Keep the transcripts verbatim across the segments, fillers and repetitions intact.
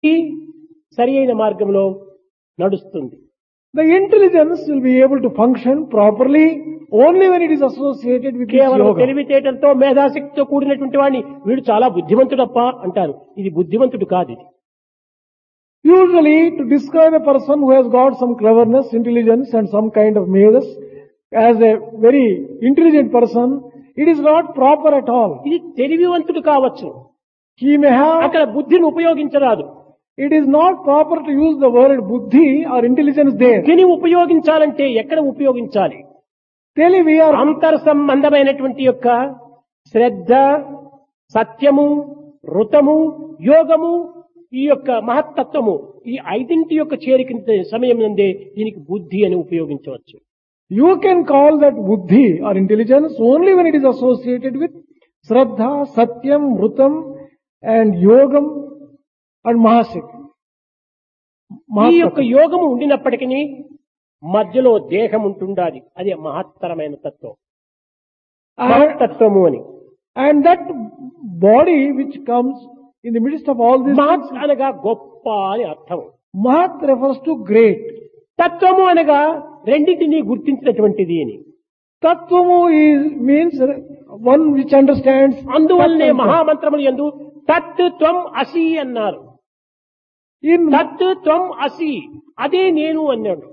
సరి అయిన మార్గంలో నడుస్తుంది. The intelligence will be able to function properly only when it is associated with this కేవలం yoga. తెలివితేటలతో మేధాశక్తితో కూడినటువంటి వాడిని వీడు చాలా బుద్ధిమంతుడప్ప అంటారు. ఇది బుద్ధిమంతుడు కాదు. ఇది Usually, to describe a person who has got some cleverness, intelligence and some kind of medas as a very intelligent person, it is not proper at all. ఇది తెలివివంతుడు కావచ్చు. He may have, అక్కడ బుద్ధిని ఉపయోగించరాదు. it is not proper to use the word buddhi or intelligence there. బుద్ధిని ఉపయోగించాలంటే ఎక్కడ ఉపయోగించాలి? Telivi or అంతర్ సంబంధమైనటువంటి యొక్క శ్రద్ధ, సత్యము, ఋతము, యోగము, ఈ యొక్క మహత్తత్వము, ఈ ఐదింటి యొక్క చేరిక సమయం నందే దీనికి బుద్ధి అని ఉపయోగించవచ్చు. you can call that buddhi or intelligence only when it is associated with Shraddha, Satyam, Vrutam and Yogam and Mahashakti. ఈ యొక్క యోగము ఉండినప్పటికీ మధ్యలో దేహం ఉంటుండాలి. అది మహత్తరమైన తత్వం, మహత్తత్వము అని. And that body which comes in the midst of all this, మహత్ అనగా గొప్ప అని అర్థం. Mahat refers to great. తత్వము అనగా రెండింటినీ గుర్తించినటువంటిది అని. Tattvamu is, means one which understands. అందువల్లనే Tattva. మహామంత్రములు యందు తత్ త్వం అసి అన్నారు. In, తత్ త్వం అసి, అదే నేను అన్నాడు.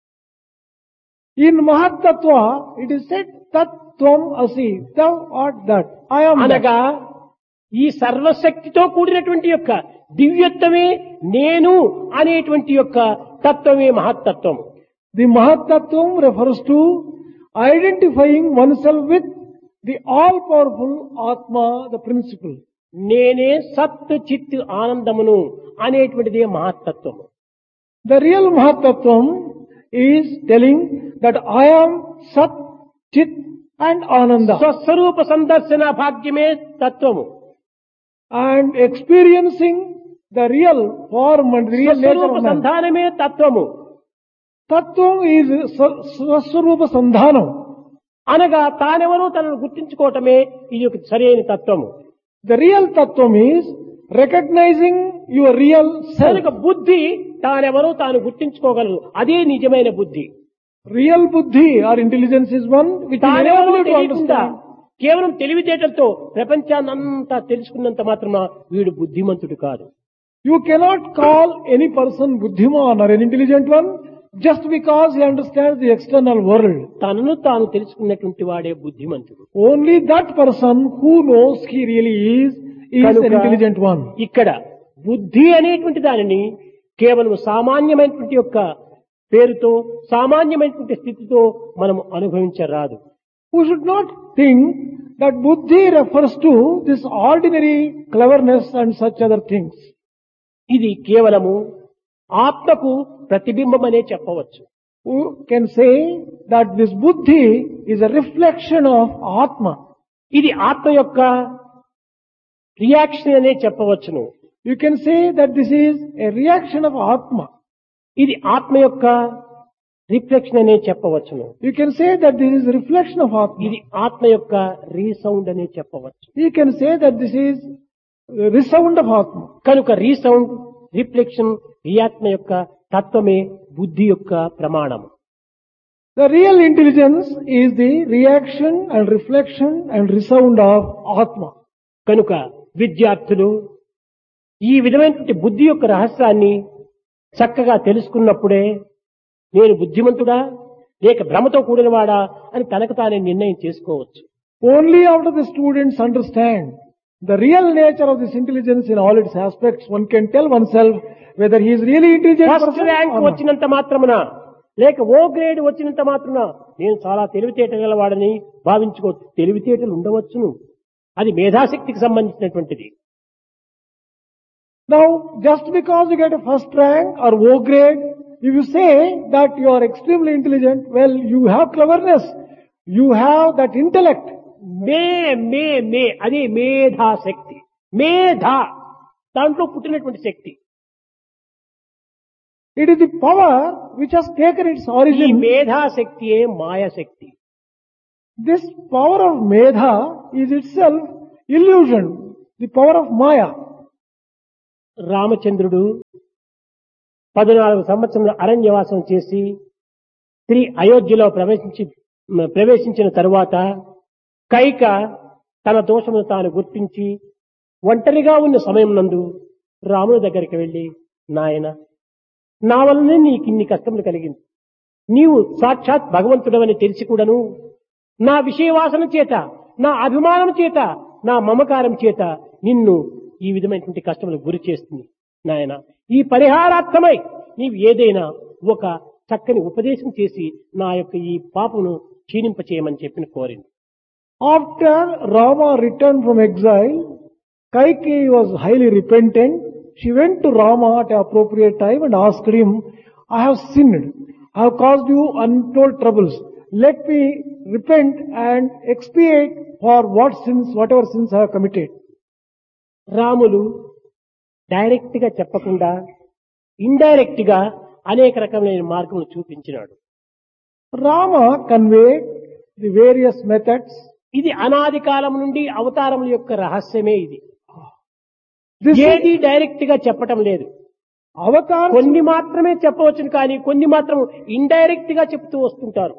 in Mahat Tattva, it is said, Tat Tvam Asi, thou art that. I am that. అనగా ఈ సర్వశక్తితో కూడినటువంటి యొక్క దివ్యత్వమే నేను అనేటువంటి యొక్క తత్వమే మహత్తత్వం. The Mahat Tattvam refers to identifying oneself with the all-powerful Atma, the principle. నేనే సత్ చిత్ ఆనందమును అనేటువంటిదే మహత్తత్వము. The real Mahat Tattvam is telling that I am Sat, Chit and Ananda. స్వస్వరూప సందర్శన భాగ్యమే తత్వము. And experiencing the real form and real nature స్వస్వరూప of man. సంధానమే తత్వము. Tattvam is Swaswarupa Sandhanam. అనగా తానెవరో తనను గుర్తించుకోవటమే ఇది ఒక సరైన తత్వము. The real Tattvam is recognizing your real self. కనుక బుద్ధి తానెవరో తాను గుర్తించుకోగలదు. అదే నిజమైన బుద్ధి. Real Buddhi or intelligence is one which is తానెవరో able to తెలియకుండా understand. కేవలం తెలివితేటలతో ప్రపంచాన్నంతా తెలుసుకున్నంత మాత్రమా వీడు బుద్ధిమంతుడు కాదు. You cannot call any person Buddhiman or an intelligent one just because he understands the external world. తనను తాను తెలుసుకున్నటువంటి వాడే బుద్ధిమంతుడు. Only that person who knows he really is, is an కనుక intelligent one. ఇక్కడ బుద్ధి అనేటువంటి దానిని కేవలం సామాన్యమైనటువంటి యొక్క పేరుతో సామాన్యమైనటువంటి స్థితితో మనం అనుభవించరాదు. We should not think that Buddhi refers to this ordinary cleverness and such other things. ఇది కేవలము ఆత్మకు ప్రతిబింబం అనే చెప్పవచ్చు. We can say that this Buddhi is a reflection of Atma. ఇది ఆత్మ యొక్క రియాక్షన్ అనే చెప్పవచ్చును. You can say that this is a reaction of Atma. ఇది ఆత్మ యొక్క రిఫ్లెక్షన్ అనే చెప్పవచ్చును. You can say that this is a reflection of Atma. ఇది ఆత్మ యొక్క రీసౌండ్ అనే చెప్పవచ్చు. You can say that this is the resound of Atma. కనుక రీసౌండ్, రిఫ్లెక్షన్ ఈ ఆత్మ యొక్క తత్వమే బుద్ధి యొక్క ప్రమాణము. The real intelligence is the reaction and reflection and resound of Atma. కనుక విద్యార్థులు ఈ విధమైనటువంటి బుద్ధి యొక్క రహస్యాన్ని చక్కగా తెలుసుకున్నప్పుడే నేను బుద్ధిమంతుడా లేక భ్రమతో కూడినవాడా అని తనకు తానే నిర్ణయం చేసుకోవచ్చు. Only after the students understand the real nature of this intelligence in all its aspects, one can tell oneself whether he is really intelligent first person rank or not. వచ్చినంత మాత్రమున లేక ఓ గ్రేడ్ వచ్చినంత మాత్రమున నేను చాలా తెలివితేటలు గలవాడని భావించుకోవచ్చు. తెలివితేటలు ఉండవచ్చును, అది మేధాశక్తికి సంబంధించినటువంటిది. Now, just because you get a first rank or O grade, if you say that you are extremely intelligent, well, you have cleverness, you have that intellect. మే మే మే అది మేధాశక్తి. మేధా దాంట్లో పుట్టినటువంటి శక్తి. It is the power which has taken its ఈ origin. మేధాశక్తియే మాయాశక్తి. This power of Medha is itself illusion, the power of Maya. రామచంద్రుడు పద్నాలుగు సంవత్సరముల అరణ్యవాసం చేసి తిరి అయోధ్యలో ప్రవేశించి ప్రవేశించిన తరువాత కైక తన దోషమును తాను గుర్తించి ఒంటరిగా ఉన్న సమయం నందు రాముని దగ్గరికి వెళ్లి, నాయన, నా వల్లనే నీకు ఇన్ని కష్టములు కలిగింది. నీవు సాక్షాత్ భగవంతుడవని తెలిసి కూడాను నా విషయవాసన చేత, నా అభిమానం చేత, నా మమకారం చేత నిన్ను ఈ విధమైనటువంటి కష్టములకు గురి చేస్తుంది. నాయన, ఈ పరిహారార్థమై నీవు ఏదైనా ఒక చక్కని ఉపదేశం చేసి నా యొక్క ఈ పాపను క్షీణింపచేయమని చెప్పిన కోరింది. After Rama returned from exile, Kaikeyi was highly repentant. She went to Rama at an appropriate time and asked him, I have sinned. I have caused you untold troubles. Let me repent and expiate for what sins, whatever sins I have committed. Ramulu direct గా చెప్పకుండా indirect గా అనేక రకమైన మార్గములు చూపించినాడు. Rama conveyed the various methods. ఇది అనాది కాలం నుండి అవతారముల యొక్క రహస్యమే. ఇది This ఏది డైరెక్ట్ గా చెప్పటం లేదు. avatars, కొన్ని మాత్రమే చెప్పవచ్చును, కానీ కొన్ని మాత్రం ఇండైరెక్ట్ గా చెప్తూ వస్తుంటారు.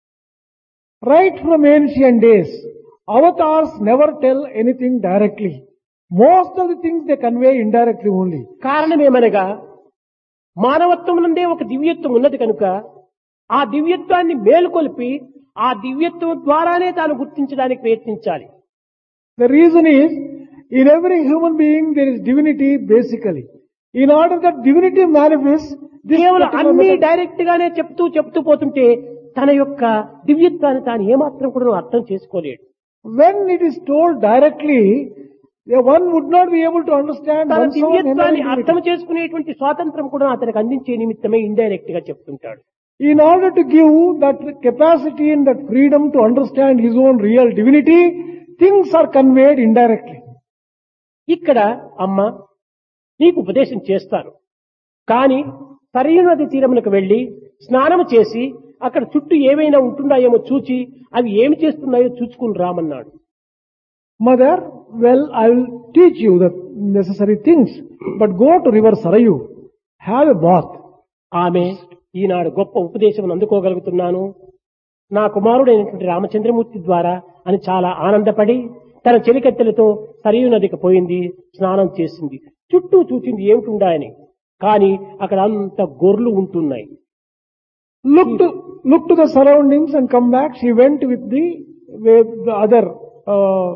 right from ancient days, avatars never tell anything directly. Most of the things they convey indirectly only. కారణమేమనగా మానవత్వం నుండే ఒక దివ్యత్వం ఉన్నది కనుక ఆ దివ్యత్వాన్ని మేలుకొల్పి ఆ దివ్యత్వం ద్వారానే తాను గుర్తించడానికి ప్రయత్నించాలి. The reason is, in every human being there is divinity basically. In order that divinity manifests, this కేవలం particular అన్ని method- డైరెక్ట్ గానే చెప్తూ చెప్తూ పోతుంటే తన యొక్క దివ్యత్వాన్ని తాను ఏమాత్రం కూడా అర్థం చేసుకోలేడు. when it is told directly, yeah, one would not be able to understand తన one's own దివ్యత్వాన్ని inner అర్థం divinity. చేసుకునేటువంటి స్వాతంత్రం కూడా అతనికి అందించే నిమిత్తమే ఇండైరెక్ట్ గా చెప్తుంటాడు. In order to give that capacity and that freedom to understand his own real divinity, things are conveyed indirectly. ఇక్కడ అమ్మ నీకు ఉపదేశం చేస్తాను, కానీ సరియు నది తీరమునకు వెళ్లి స్నానము చేసి అక్కడ చుట్టూ ఏమైనా ఉంటున్నాయేమో చూచి అవి ఏమి చేస్తున్నాయో చూచుకుని రామన్నాడు. Mother, well, I will teach you the necessary things, but go to river Sarayu, have a bath. ఆమె ఈనాడు గొప్ప ఉపదేశం అందుకోగలుగుతున్నాను నా కుమారుడైనటువంటి రామచంద్రమూర్తి ద్వారా అని చాలా ఆనందపడి తన చెలికత్తెలతో సరియు నదికి పోయింది, స్నానం చేసింది. చుట్టూ చూచింది ఏమిటుండాయని, కానీ అక్కడ అంత గొర్రెలు ఉంటున్నాయి. Look to, look to the surroundings and come back. She went with the, with the other uh,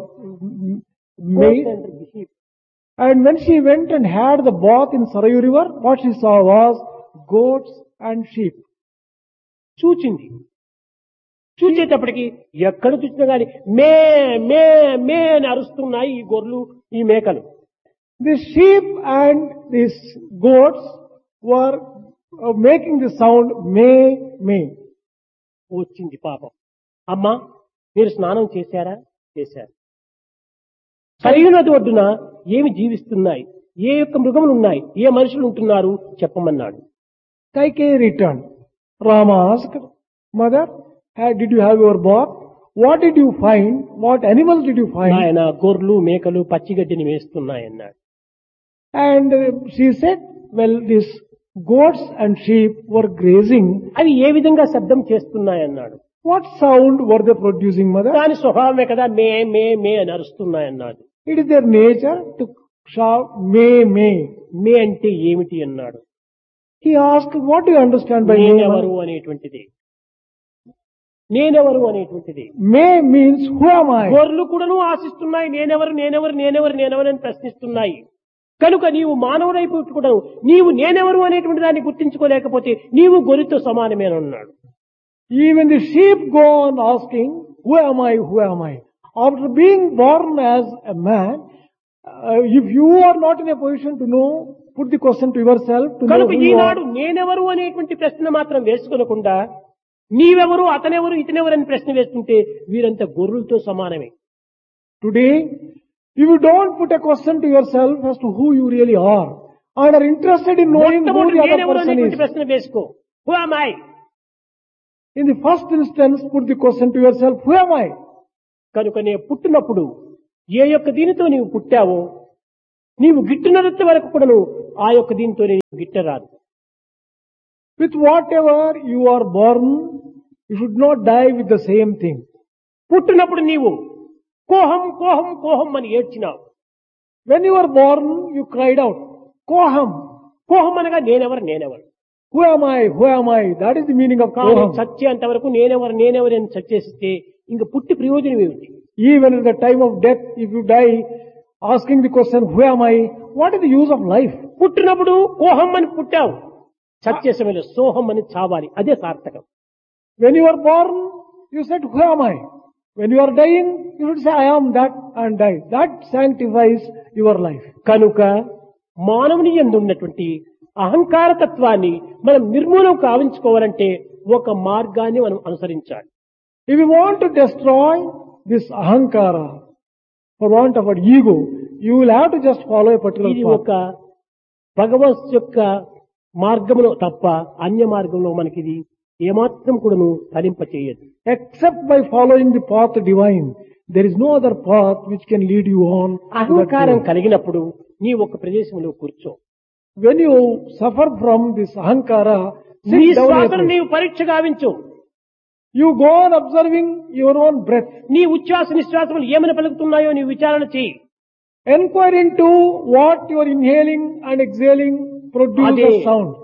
maid. And when she went and had the bath in Sarayu river, what she saw was goats and sheep. చూచింది. చూచేటప్పటికి ఎక్కడ చూసినా గాని మే మే మే అని అరుస్తున్నాయి ఈ గొర్రెలు, ఈ మేకలు. The sheep and these goats were uh, making the sound may, may. వచ్చింది పాపం. అమ్మా, మీరు స్నానం చేశారా? చేశారు. సరియు నది ఒడ్డున ఏమి జీవిస్తున్నాయి, ఏ యొక్క మృగములు ఉన్నాయి, ఏ మనుషులు ఉంటున్నారు చెప్పమన్నాడు. Kaikeyi returned. Rama asked, Mother, had- did you have your bath? What did you find? What animals did you find? ఆయన గొర్రెలు మేకలు పచ్చిగడ్డిని వేస్తున్నాయన్నాడు. And uh, she said, well, these goats and sheep were grazing. అవి ఏ విధంగా శబ్దం చేస్తున్నాయన్నాడు. What sound were they producing, Mother? దాని స్వభావమే కదా మే మే మే అని అరుస్తున్నాయన్నాడు. It is their nature to shout, may, may. మే అంటే ఏమిటి అన్నాడు. He asked, what do you understand by may? నేనెవరు Mother? అనేటువంటిది, నేనెవరు అనేటువంటిది. May means, who am I? గొర్రెలు కూడాను ఆశిస్తున్నాయి, నేనెవరు నేనెవరు నేనెవరు నేనెవరు అని ప్రశ్నిస్తున్నాయి. కనుక నీవు మానవుడైపోయి కూడా నీవు నేనెవరు అనేటువంటి దాన్ని గుర్తించుకోలేకపోతే నీవు గొర్రెతో సమానమేనన్నాడు. Even the sheep go on asking, who am I, who am I? After being born as a man, uh, if you are not in a position to know, put the question to yourself to know కనుక who you Eenadu are. నేనెవరు అనేటువంటి ప్రశ్న మాత్రం వేసుకోకుండా నీవెవరు అతనెవరు ఇతనెవరు అని ప్రశ్న వేస్తుంటే వీరంతా గొర్రెలతో సమానమే. Today, if you don't put a question to yourself as to who you really are, and are interested in knowing who మొట్టమొదటి the other నేనెవరు person అనేటువంటి is, ప్రశ్న వేసుకో. Who am I? in the first instance, put the question to yourself, who am I? కనుక నే పుట్టినప్పుడు ఏ యొక్క దీనితో నీవు పుట్టావో నీవు గిట్టునంత వరకు కూడాను ఆ యొక్క దీంతో నీవు గిట్టరాదు. With whatever you are born, you should not die with the same thing. పుట్టినప్పుడు నీవు కోహం కోహం కోహం అని ఏడ్చినావు. When you were born, you cried out, Koham. కోహం అనగా నేనెవరు నేనెవరు. Who am I? Who am I? That is the meaning of కానీ Koham. చచ్చేంత వరకు నేనెవరు నేనెవరు అని చచ్చేస్తే ఇంక పుట్టి ప్రయోజనం ఏమిటి? Even at the time of death, if you die asking the question, who am I? What is the use of life? పుట్టినప్పుడు కోహం అని పుట్టావు, చచ్చే సమయంలో సోహం అని చావాలి. అదే సార్థకం. When you were born, you said, who am I? When you are dying, you should say, I am that and die. That sanctifies your life. కనుక మానవుని యందు ఉన్నటువంటి అహంకార తత్వాన్ని మనం నిర్మూలం కావించుకోవాలంటే ఒక మార్గాన్ని మనం అనుసరించాలి. If you want to destroy this ahankara, for want of an ego, you will have to just follow a particular ఇది path. ఒక భగవత్ యొక్క మార్గంలో తప్ప అన్య మార్గంలో మనకి ఇది ఏమాత్రం కూడాను ఫలింప చేయదు. Except by following the path divine, there is no other path which can lead you on. to that అహంకారం path. కలిగినప్పుడు నీ ఒక ప్రదేశంలో కూర్చో. When you suffer from this ahankara, నీ sit down. at శ్వాసను rest. నీవు పరీక్ష గావించు. You go on observing your own breath. నీ ఉచ్ఛ్వాస నిశ్వాసములు ఏమని పలుకుతున్నాయో నీవు విచారణ చేయి. Enquire into what you are inhaling and exhaling produce అదే a sound.